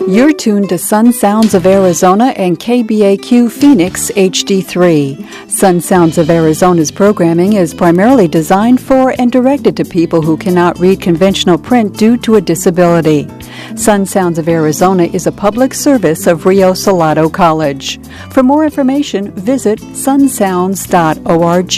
You're tuned to Sun Sounds of Arizona and KBAQ Phoenix HD3. Sun Sounds of Arizona's programming is primarily designed for and directed to people who cannot read conventional print due to a disability. Sun Sounds of Arizona is a public service of Rio Salado College. For more information, visit sunsounds.org.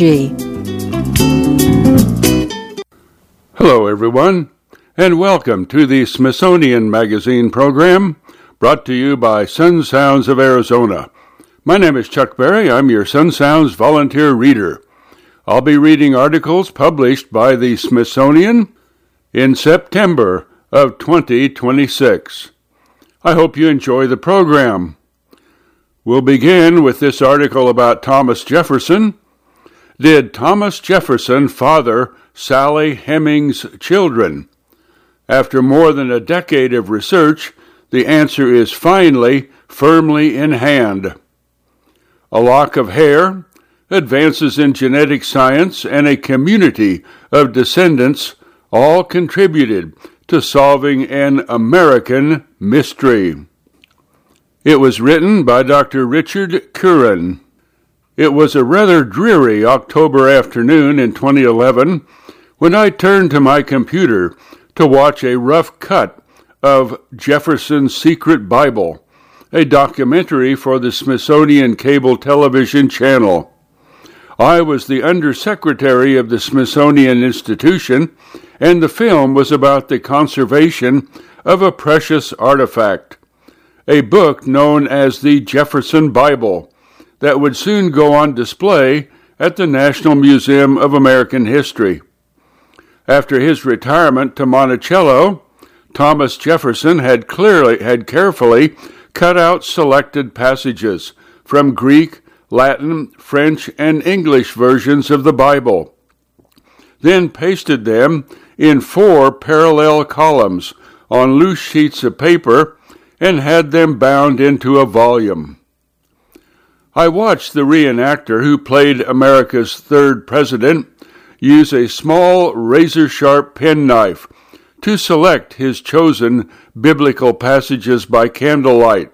Hello, everyone, and welcome to the Smithsonian Magazine program, brought to you by Sun Sounds of Arizona. My name is Chuck Berry. I'm your Sun Sounds volunteer reader. I'll be reading articles published by the Smithsonian in September of 2026. I hope you enjoy the program. We'll begin with this article about Thomas Jefferson. Did Thomas Jefferson father Sally Hemings' children? After more than a decade of research, the answer is finally firmly in hand. A lock of hair, advances in genetic science, and a community of descendants all contributed to solving an American mystery. It was written by Dr. Richard Curran. It was a rather dreary October afternoon in 2011 when I turned to my computer to watch a rough cut of Jefferson's Secret Bible, a documentary for the Smithsonian Cable Television Channel. I was the undersecretary of the Smithsonian Institution, and the film was about the conservation of a precious artifact, a book known as the Jefferson Bible, that would soon go on display at the National Museum of American History. After his retirement to Monticello, Thomas Jefferson had carefully cut out selected passages from Greek, Latin, French, and English versions of the Bible, then pasted them in 4 parallel columns on loose sheets of paper and had them bound into a volume. I watched the reenactor who played America's 3rd president use a small razor-sharp penknife to select his chosen biblical passages by candlelight.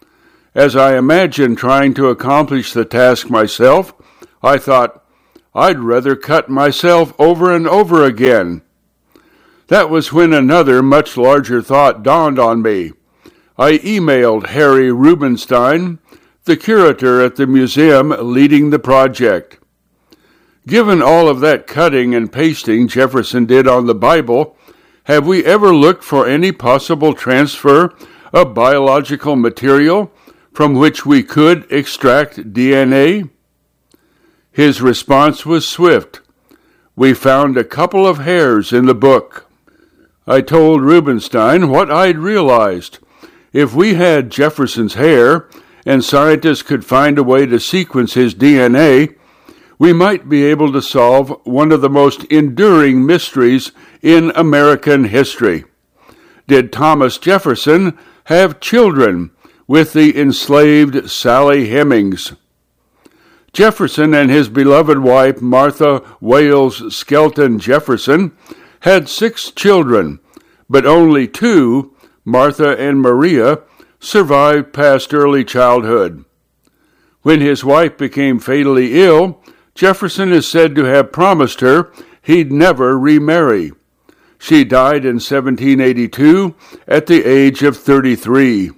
As I imagined trying to accomplish the task myself, I thought, I'd rather cut myself over and over again. That was when another much larger thought dawned on me. I emailed Harry Rubenstein, the curator at the museum leading the project. Given all of that cutting and pasting Jefferson did on the Bible, have we ever looked for any possible transfer of biological material from which we could extract DNA? His response was swift. We found a couple of hairs in the book. I told Rubenstein what I'd realized. If we had Jefferson's hair and scientists could find a way to sequence his DNA, we might be able to solve one of the most enduring mysteries in American history. Did Thomas Jefferson have children with the enslaved Sally Hemings? Jefferson and his beloved wife, Martha Wales Skelton Jefferson, had 6 children, but only 2, Martha and Maria, survived past early childhood. When his wife became fatally ill, Jefferson is said to have promised her he'd never remarry. She died in 1782 at the age of 33.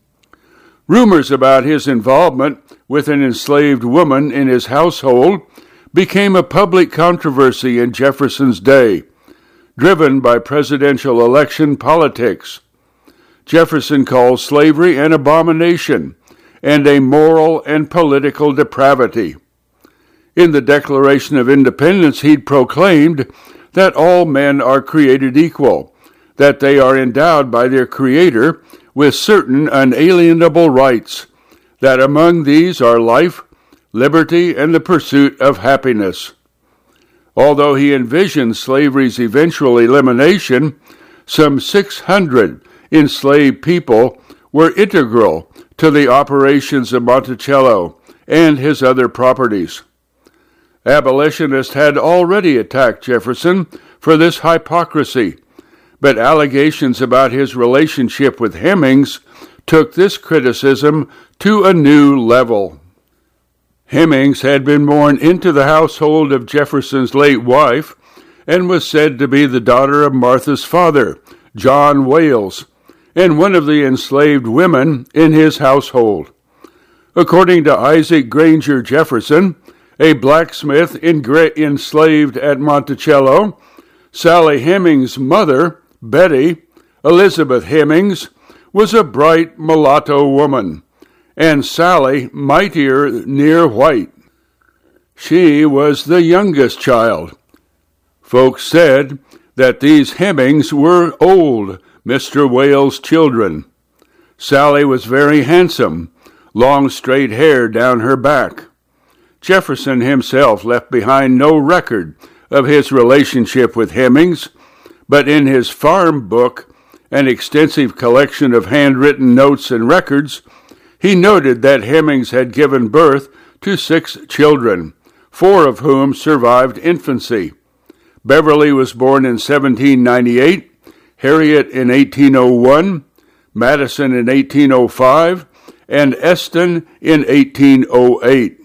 Rumors about his involvement with an enslaved woman in his household became a public controversy in Jefferson's day, driven by presidential election politics. Jefferson called slavery an abomination and a moral and political depravity. In the Declaration of Independence, he'd proclaimed that all men are created equal, that they are endowed by their Creator with certain unalienable rights, that among these are life, liberty, and the pursuit of happiness. Although he envisioned slavery's eventual elimination, some 600 enslaved people were integral to the operations of Monticello and his other properties. Abolitionists had already attacked Jefferson for this hypocrisy, but allegations about his relationship with Hemings took this criticism to a new level. Hemings had been born into the household of Jefferson's late wife and was said to be the daughter of Martha's father, John Wales, and one of the enslaved women in his household. According to Isaac Granger Jefferson, a blacksmith enslaved at Monticello, Sally Hemings' mother, Betty, Elizabeth Hemings, was a bright mulatto woman, and Sally mightier near white. She was the youngest child. Folks said that these Hemings were old Mr. Wales' children. Sally was very handsome, long straight hair down her back. Jefferson himself left behind no record of his relationship with Hemings, but in his farm book, an extensive collection of handwritten notes and records, he noted that Hemings had given birth to 6 children, 4 of whom survived infancy. Beverly was born in 1798, Harriet in 1801, Madison in 1805, and Eston in 1808.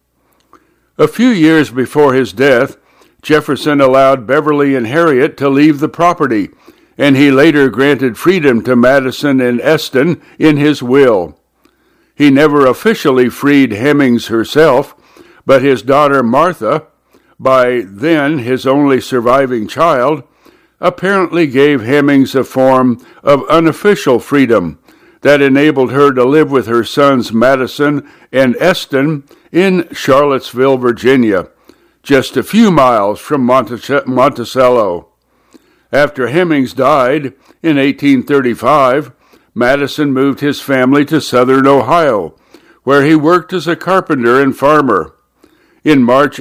A few years before his death, Jefferson allowed Beverly and Harriet to leave the property, and he later granted freedom to Madison and Eston in his will. He never officially freed Hemings herself, but his daughter Martha, by then his only surviving child, apparently gave Hemings a form of unofficial freedom that enabled her to live with her sons Madison and Eston in Charlottesville, Virginia, just a few miles from Monticello. After Hemings died in 1835, Madison moved his family to southern Ohio, where he worked as a carpenter and farmer. In March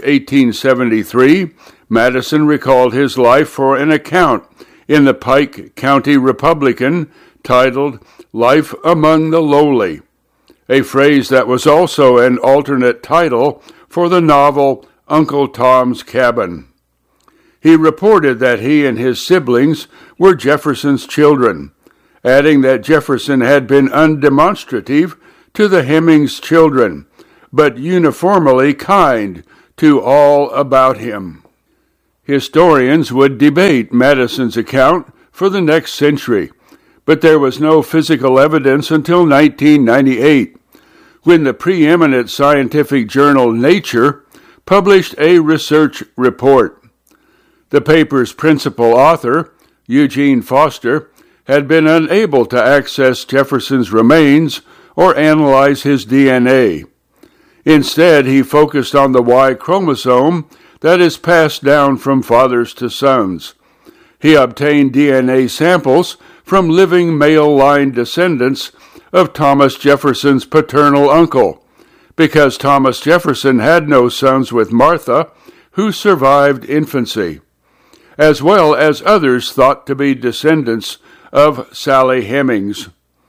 1873, Madison recalled his life for an account in the Pike County Republican titled Life Among the Lowly, a phrase that was also an alternate title for the novel Uncle Tom's Cabin. He reported that he and his siblings were Jefferson's children, adding that Jefferson had been undemonstrative to the Hemings children, but uniformly kind to all about him. Historians would debate Madison's account for the next century, but there was no physical evidence until 1998, when the preeminent scientific journal Nature published a research report. The paper's principal author, Eugene Foster, had been unable to access Jefferson's remains or analyze his DNA. Instead, he focused on the Y chromosome that is passed down from fathers to sons. He obtained DNA samples from living male-line descendants of Thomas Jefferson's paternal uncle, because Thomas Jefferson had no sons with Martha, who survived infancy, as well as others thought to be descendants of Sally Hemings.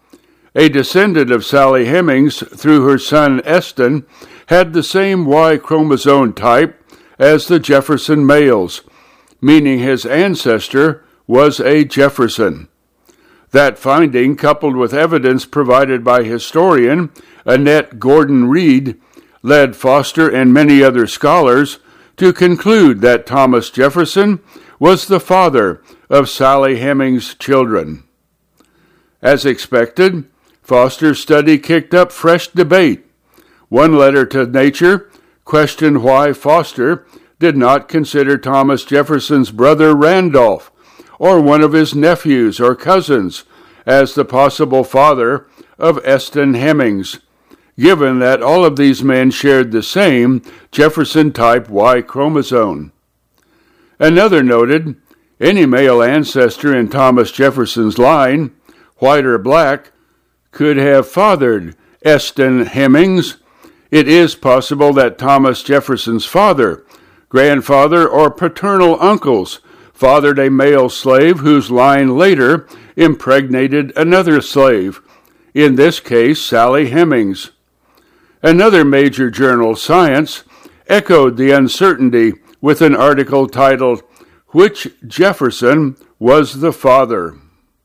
A descendant of Sally Hemings, through her son Eston, had the same Y chromosome type as the Jefferson males, meaning his ancestor was a Jefferson. That finding, coupled with evidence provided by historian Annette Gordon Reed, led Foster and many other scholars to conclude that Thomas Jefferson was the father of Sally Hemings' children. As expected, Foster's study kicked up fresh debate. One letter to Nature questioned why Foster did not consider Thomas Jefferson's brother Randolph, or one of his nephews or cousins, as the possible father of Eston Hemings, given that all of these men shared the same Jefferson-type Y chromosome. Another noted, any male ancestor in Thomas Jefferson's line, white or black, could have fathered Eston Hemings. It is possible that Thomas Jefferson's father, grandfather, or paternal uncles fathered a male slave whose line later impregnated another slave, in this case Sally Hemings. Another major journal, Science, echoed the uncertainty with an article titled, which Jefferson was the father.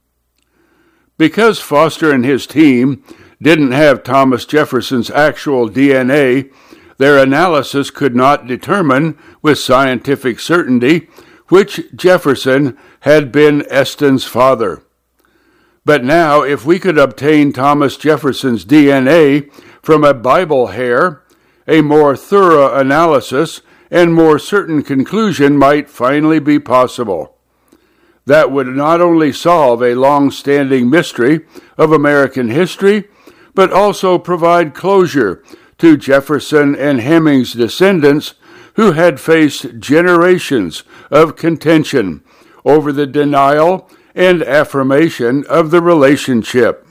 Because Foster and his team didn't have Thomas Jefferson's actual DNA, their analysis could not determine with scientific certainty which Jefferson had been Eston's father. But now, if we could obtain Thomas Jefferson's DNA from a Bible hair, a more thorough analysis and more certain conclusion might finally be possible. That would not only solve a long-standing mystery of American history, but also provide closure to Jefferson and Hemings' descendants who had faced generations of contention over the denial and affirmation of the relationship.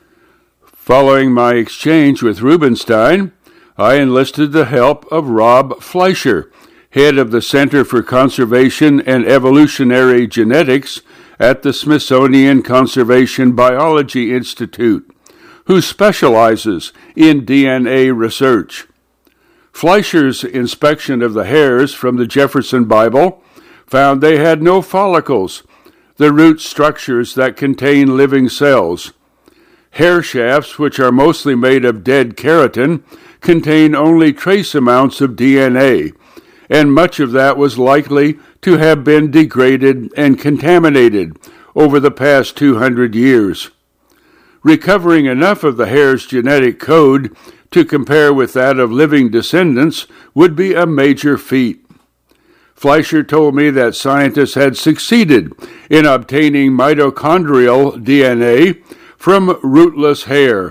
Following my exchange with Rubenstein, I enlisted the help of Rob Fleischer, head of the Center for Conservation and Evolutionary Genetics at the Smithsonian Conservation Biology Institute, who specializes in DNA research. Fleischer's inspection of the hairs from the Jefferson Bible found they had no follicles, the root structures that contain living cells. Hair shafts, which are mostly made of dead keratin, contain only trace amounts of DNA, and much of that was likely to have been degraded and contaminated over the past 200 years. Recovering enough of the hair's genetic code to compare with that of living descendants would be a major feat. Fleischer told me that scientists had succeeded in obtaining mitochondrial DNA from rootless hair.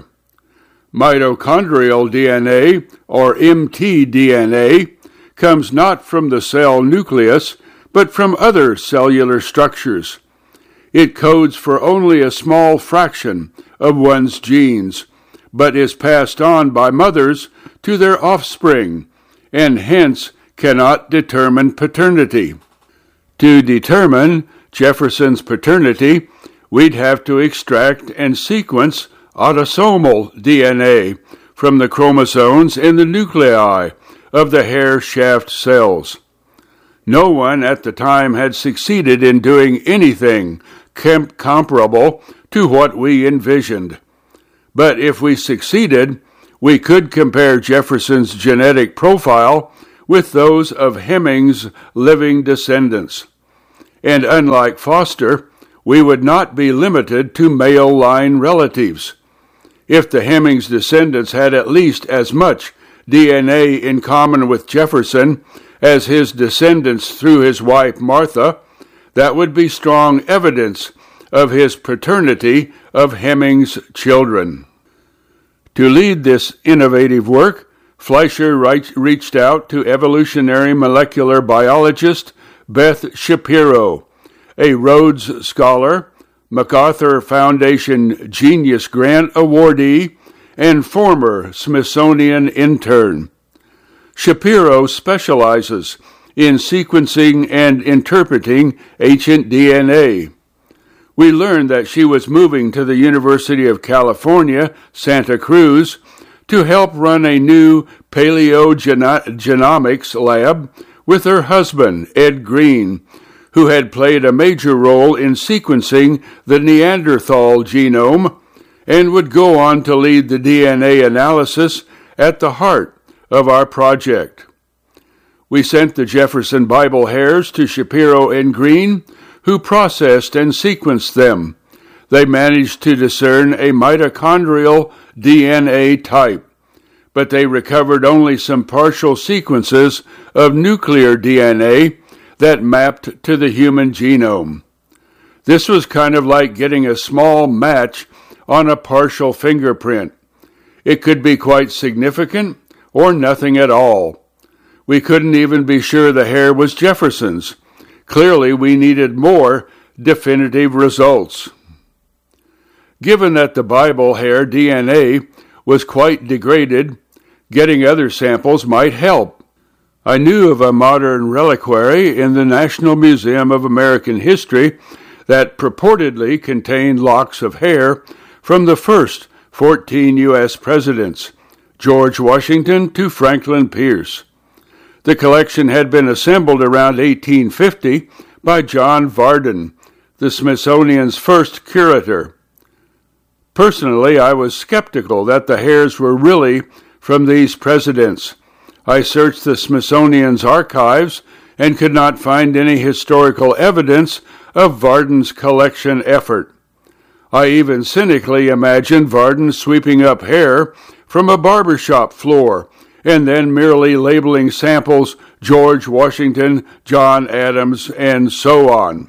Mitochondrial DNA, or mtDNA, comes not from the cell nucleus, but from other cellular structures. It codes for only a small fraction of one's genes, but is passed on by mothers to their offspring, and hence cannot determine paternity. To determine Jefferson's paternity, we'd have to extract and sequence autosomal DNA from the chromosomes in the nuclei of the hair shaft cells. No one at the time had succeeded in doing anything comparable to what we envisioned. But if we succeeded, we could compare Jefferson's genetic profile with those of Hemings' living descendants. And unlike Foster, we would not be limited to male line relatives. If the Hemings' descendants had at least as much DNA in common with Jefferson as his descendants through his wife Martha, that would be strong evidence of his paternity of Hemings' children. To lead this innovative work, Fleischer reached out to evolutionary molecular biologist Beth Shapiro, a Rhodes Scholar, MacArthur Foundation Genius Grant awardee, and former Smithsonian intern. Shapiro specializes in sequencing and interpreting ancient DNA. We learned that she was moving to the University of California, Santa Cruz, to help run a new paleogenomics lab with her husband, Ed Green, who had played a major role in sequencing the Neanderthal genome and would go on to lead the DNA analysis at the heart of our project. We sent the Jefferson Bible hairs to Shapiro and Green, who processed and sequenced them. They managed to discern a mitochondrial DNA type, but they recovered only some partial sequences of nuclear DNA that mapped to the human genome. This was kind of like getting a small match on a partial fingerprint. It could be quite significant or nothing at all. We couldn't even be sure the hair was Jefferson's. Clearly, we needed more definitive results. Given that the Bible hair DNA was quite degraded, getting other samples might help. I knew of a modern reliquary in the National Museum of American History that purportedly contained locks of hair from the first 14 U.S. presidents, George Washington to Franklin Pierce. The collection had been assembled around 1850 by John Varden, the Smithsonian's first curator. Personally, I was skeptical that the hairs were really from these presidents. I searched the Smithsonian's archives and could not find any historical evidence of Varden's collection effort. I even cynically imagined Varden sweeping up hair from a barbershop floor and then merely labeling samples George Washington, John Adams, and so on.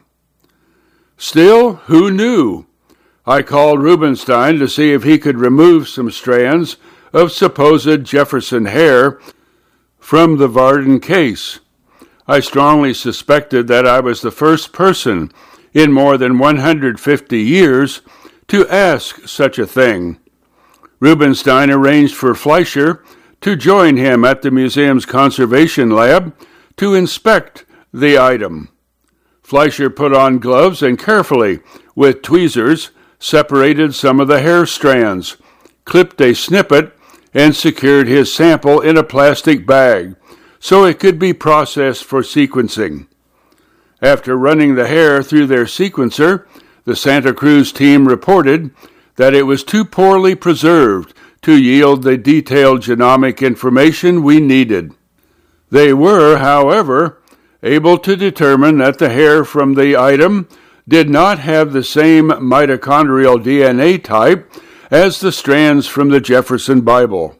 Still, who knew? I called Rubenstein to see if he could remove some strands of supposed Jefferson hair from the Varden case. I strongly suspected that I was the first person in more than 150 years to ask such a thing. Rubenstein arranged for Fleischer to join him at the museum's conservation lab to inspect the item. Fleischer put on gloves and carefully, with tweezers, separated some of the hair strands, clipped a snippet, and secured his sample in a plastic bag so it could be processed for sequencing. After running the hair through their sequencer, the Santa Cruz team reported that it was too poorly preserved to yield the detailed genomic information we needed. They were, however, able to determine that the hair from the item did not have the same mitochondrial DNA type as the strands from the Jefferson Bible.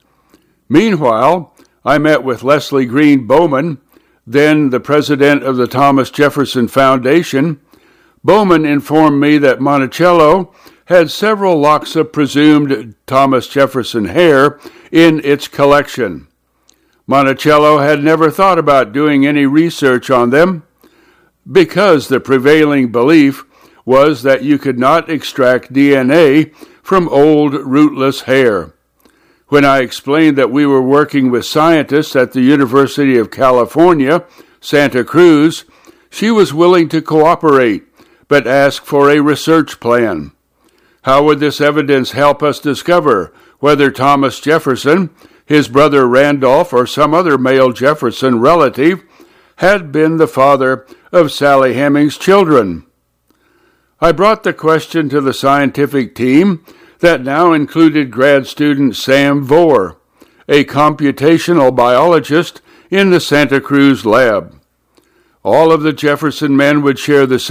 Meanwhile, I met with Leslie Green Bowman, then the president of the Thomas Jefferson Foundation. Bowman informed me that Monticello had several locks of presumed Thomas Jefferson hair in its collection. Monticello had never thought about doing any research on them because the prevailing belief was that you could not extract DNA from old rootless hair. When I explained that we were working with scientists at the University of California, Santa Cruz, she was willing to cooperate, but asked for a research plan. How would this evidence help us discover whether Thomas Jefferson, his brother Randolph, or some other male Jefferson relative had been the father of Sally Hemings' children? I brought the question to the scientific team that now included grad student Sam Vore, a computational biologist in the Santa Cruz lab. All of the Jefferson men would share the